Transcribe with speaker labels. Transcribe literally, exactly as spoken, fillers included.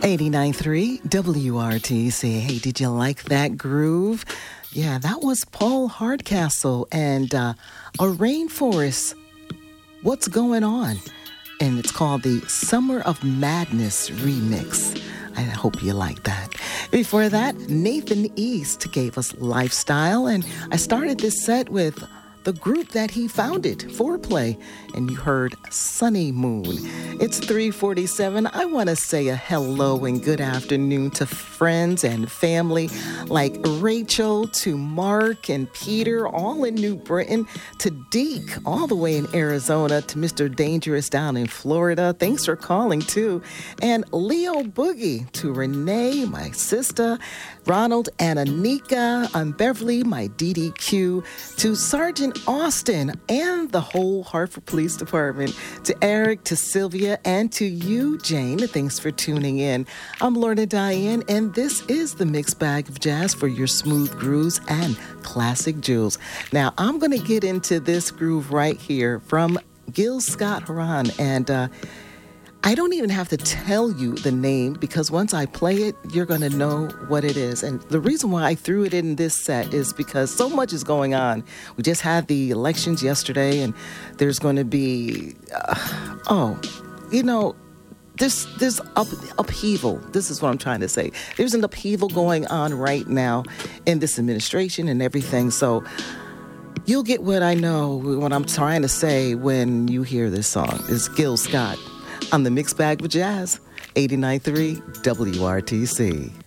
Speaker 1: eighty-nine point three W R T C. Hey, did you like that groove? Yeah, that was Paul Hardcastle and uh, a Rainforest. What's going on? And it's called the Summer of Madness remix. I hope you like that. Before that, Nathan East gave us Lifestyle, and I started this set with the group that he founded, Foreplay, and you heard Sunny Moon. It's three forty-seven. I want to say a hello and good afternoon to friends and family like Rachel, to Mark and Peter, all in New Britain, to Deke, all the way in Arizona, to Mister Dangerous down in Florida. Thanks for calling, too. And Leo Boogie, to Renee, my sister, Ronald and Anika, and Beverly, my D D Q, to Sergeant Austin and the whole Hartford Police Department, to Eric, to Sylvia, and to you, Jane. Thanks for tuning in. I'm Lorna Diane, and this is the Mixed Bag of Jazz for your smooth grooves and classic jewels. Now, I'm going to get into this groove right here from Gil Scott-Heron, and uh, I don't even have to tell you the name because once I play it, you're going to know what it is. And the reason why I threw it in this set is because so much is going on. We just had the elections yesterday, and there's going to be, uh, oh, you know, this this up, upheaval. This is what I'm trying to say. There's an upheaval going on right now in this administration and everything. So you'll get what I know, what I'm trying to say when you hear this song. It's Gil Scott on the Mixed Bag with Jazz, eighty-nine point three W R T C.